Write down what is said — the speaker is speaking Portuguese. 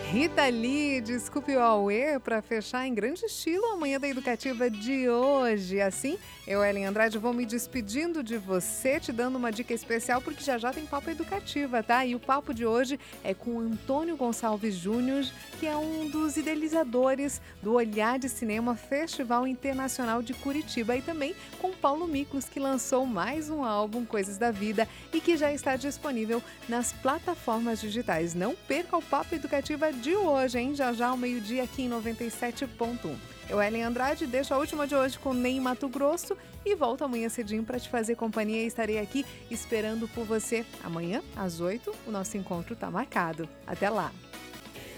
Rita Lee, Desculpe o Auê, para fechar em grande estilo a Manhã da Educativa de hoje. Assim, eu, Ellen Andrade, vou me despedindo de você, te dando uma dica especial, porque já já tem Papo Educativa, tá? E o papo de hoje é com o Antônio Gonçalves Júnior, que é um dos idealizadores do Olhar de Cinema Festival Internacional de Curitiba. E também com Paulo Miklos, que lançou mais um álbum, Coisas da Vida, e que já está disponível nas plataformas digitais. Não perca o Papo Educativa de hoje, hein? Já já ao meio-dia aqui em 97.1. Eu, Ellen Andrade, deixo a última de hoje com Ney Mato Grosso e volto amanhã cedinho para te fazer companhia e estarei aqui esperando por você. Amanhã, às 8, o nosso encontro tá marcado. Até lá!